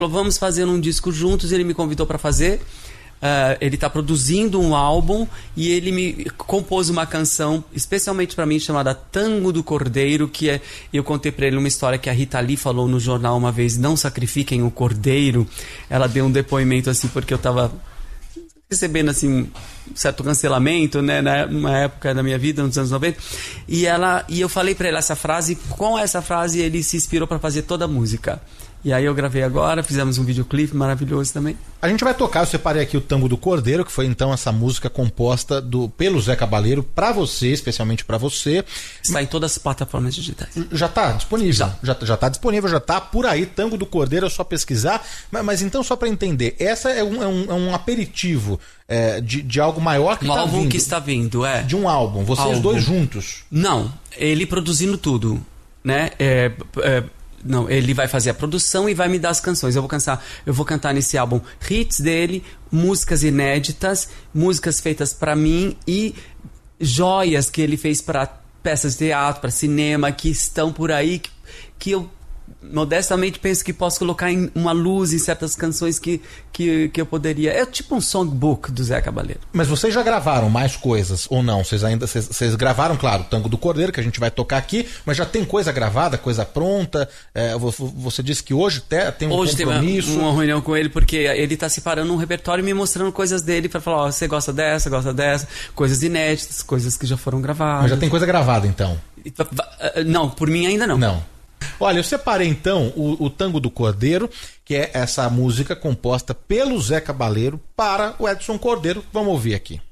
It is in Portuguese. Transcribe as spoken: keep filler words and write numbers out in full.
vamos fazer um disco juntos, ele me convidou para fazer. Uh, ele está produzindo um álbum e ele me compôs uma canção especialmente para mim chamada Tango do Cordeiro, que é, eu contei para ele uma história que a Rita Lee falou no jornal uma vez: não sacrifiquem o cordeiro. Ela deu um depoimento assim porque eu estava recebendo assim um certo cancelamento, né, na época da minha vida, nos anos noventa, e ela e eu falei para ele essa frase. Com essa frase ele se inspirou para fazer toda a música. E aí eu gravei agora, fizemos um videoclipe maravilhoso também. A gente vai tocar, eu separei aqui o Tango do Cordeiro, que foi então essa música composta do, pelo Zé Cabaleiro, pra você, especialmente pra você. Está em todas as plataformas digitais. Já tá disponível? Já. Já, já tá disponível, já tá por aí, Tango do Cordeiro, é só pesquisar. Mas, mas então, só pra entender, essa é um, é um, é um aperitivo é, de, de algo maior que um tá álbum vindo. que está vindo, é. De um álbum, vocês álbum. dois juntos. Não, ele produzindo tudo, né? É... é Não, ele vai fazer a produção e vai me dar as canções. Eu vou cantar, eu vou cantar nesse álbum hits dele, músicas inéditas, músicas feitas pra mim e joias que ele fez pra peças de teatro, pra cinema, que estão por aí, que, que eu modestamente penso que posso colocar em uma luz em certas canções que, que, que eu poderia. É tipo um songbook do Zé Cabaleiro. Mas vocês já gravaram mais coisas ou não? Vocês ainda vocês, vocês gravaram, claro, o Tango do Cordeiro, que a gente vai tocar aqui, mas já tem coisa gravada, coisa pronta? É, você disse que hoje te, tem um hoje compromisso. Hoje tem uma, uma reunião com ele, porque ele está separando um repertório e me mostrando coisas dele para falar: ó, você gosta dessa, gosta dessa, coisas inéditas, coisas que já foram gravadas. Mas já tem coisa gravada, então? Não, por mim ainda não. Não. Olha, eu separei então o, o Tango do Cordeiro, que é essa música composta pelo Zé Cabaleiro para o Edson Cordeiro. Vamos ouvir aqui.